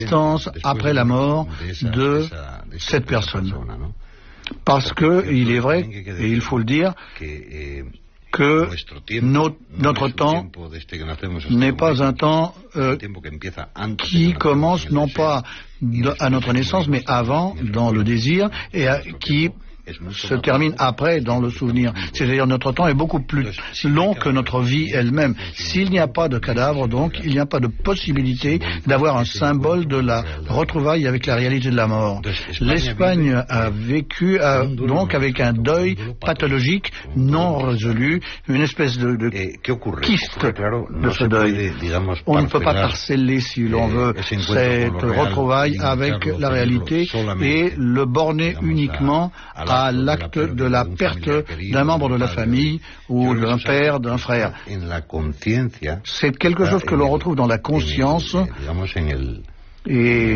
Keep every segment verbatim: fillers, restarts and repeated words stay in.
après la mort de cette personne. Parce que il est vrai, et il faut le dire, que notre, notre temps n'est pas un temps euh, qui commence non pas à notre naissance, mais avant, dans le désir, et à, qui se termine après dans le souvenir. C'est-à-dire notre temps est beaucoup plus long que notre vie elle-même. S'il n'y a pas de cadavre, donc, il n'y a pas de possibilité d'avoir un symbole de la retrouvaille avec la réalité de la mort. L'Espagne a vécu a, donc avec un deuil pathologique non résolu, une espèce de, de kyste de ce deuil. On ne peut pas parceller, si l'on veut, cette retrouvaille avec la réalité et le borner uniquement à à l'acte de la perte d'un membre de la famille ou d'un père, d'un frère. C'est quelque chose que l'on retrouve dans la conscience et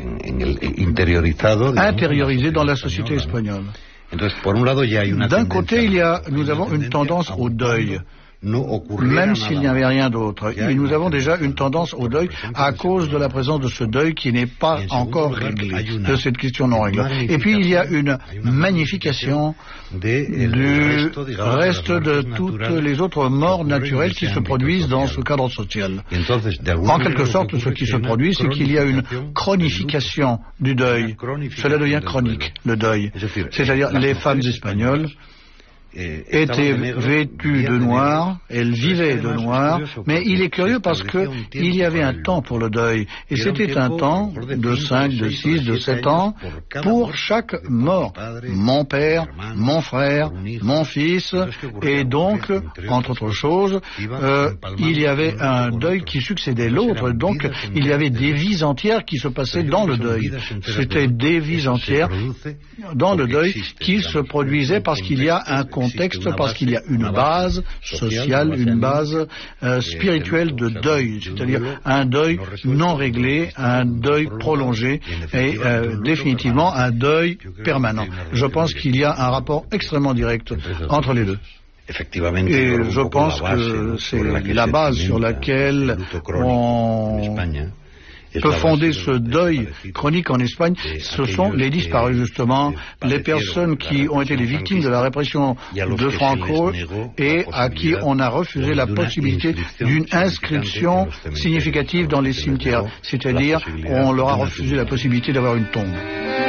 intériorisé dans la société espagnole. D'un côté, il y a, nous avons une tendance au deuil. Même s'il n'y avait rien d'autre. Et nous avons déjà une tendance au deuil à cause de la présence de ce deuil qui n'est pas encore réglé, de cette question non réglée. Et puis il y a une magnification du reste de toutes les autres morts naturelles qui se produisent dans ce cadre social. En quelque sorte, ce qui se produit, c'est qu'il y a une chronification du deuil. Cela devient chronique, le deuil. C'est-à-dire les femmes espagnoles étaient vêtues de noir, elles vivaient de noir, mais il est curieux parce que il y avait un temps pour le deuil, et c'était un temps de cinq, de six, de sept ans pour chaque mort. Mon père, mon frère, mon fils, et donc, entre autres choses, euh, il y avait un deuil qui succédait l'autre, donc il y avait des vies entières qui se passaient dans le deuil. C'était des vies entières dans le deuil qui se produisaient parce qu'il y a un contexte, parce qu'il y a une base sociale, une base euh, spirituelle de deuil, c'est-à-dire un deuil non réglé, un deuil prolongé et euh, définitivement un deuil permanent. Je pense qu'il y a un rapport extrêmement direct entre les deux. Et je pense que c'est la base sur laquelle on peut fonder ce deuil chronique en Espagne. Ce sont les disparus, justement, les personnes qui ont été les victimes de la répression de Franco et à qui on a refusé la possibilité d'une inscription significative dans les cimetières, c'est-à-dire on leur a refusé la possibilité d'avoir une tombe.